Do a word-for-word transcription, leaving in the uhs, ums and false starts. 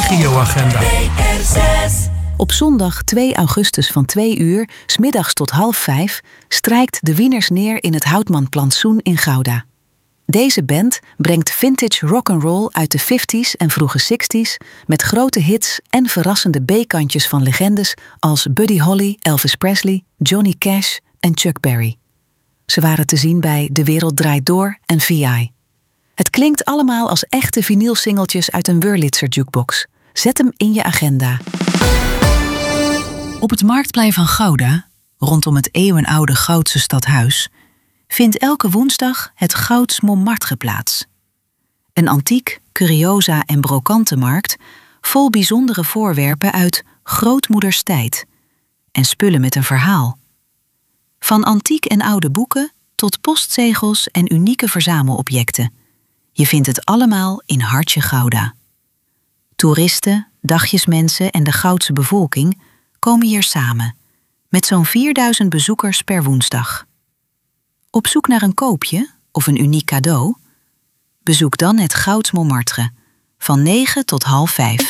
regioagenda. Op zondag twee augustus van twee uur, 's middags tot half vijf, strijkt de Wieners neer in het Houtman-plantsoen in Gouda. Deze band brengt vintage rock'n'roll uit de vijftiger en vroege zestigers met grote hits en verrassende B-kantjes van legendes als Buddy Holly, Elvis Presley, Johnny Cash en Chuck Berry. Ze waren te zien bij De Wereld Draait Door en V I. Het klinkt allemaal als echte vinylsingeltjes uit een Wurlitzer jukebox. Zet hem in je agenda. Op het Marktplein van Gouda, rondom het eeuwenoude Goudse stadhuis, vindt elke woensdag het Gouds Montmartre plaats. Een antiek, curiosa en brokantenmarkt vol bijzondere voorwerpen uit grootmoeders tijd en spullen met een verhaal. Van antiek en oude boeken tot postzegels en unieke verzamelobjecten. Je vindt het allemaal in Hartje Gouda. Toeristen, dagjesmensen en de Goudse bevolking komen hier samen, met zo'n vierduizend bezoekers per woensdag. Op zoek naar een koopje of een uniek cadeau? Bezoek dan het Gouds Montmartre, van negen tot half vijf.